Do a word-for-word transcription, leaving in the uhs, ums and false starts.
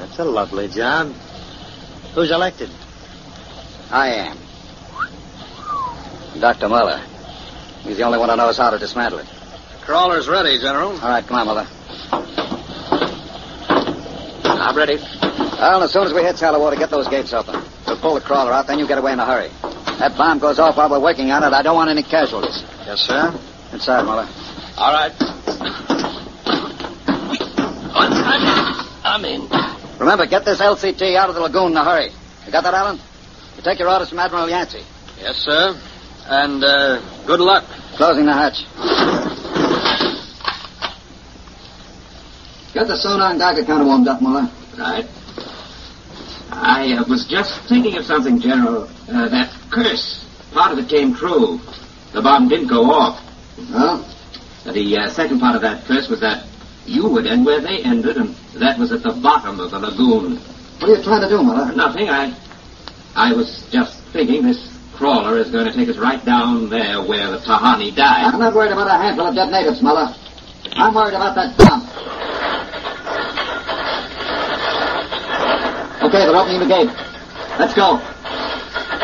That's a lovely job. Who's elected? I am. Doctor Muller. He's the only one who knows how to dismantle it. The crawler's ready, General. All right, come on, Muller. I'm ready. Well, as soon as we hit Tallowater, get those gates open. We'll pull the crawler out, then you get away in a hurry. That bomb goes off while we're working on it. I don't want any casualties. Yes, sir. Inside, Muller. All right. I'm in. Remember, get this L C T out of the lagoon in a hurry. You got that, Allen? You take your orders from Admiral Yancey. Yes, sir. And, uh, good luck. Closing the hatch. Get the sonar and Geiger counter warmed up, Muller. Right. I uh, was just thinking of something, General. Uh, that curse, part of it came true. The bomb didn't go off. Well? The uh, second part of that curse was that you would end where they ended, and that was at the bottom of the lagoon. What are you trying to do, Muller? Nothing. I, I was just thinking this crawler is going to take us right down there where the Tahani died. I'm not worried about a handful of dead natives, Muller. I'm worried about that bomb. Okay, they're opening the gate. Let's go.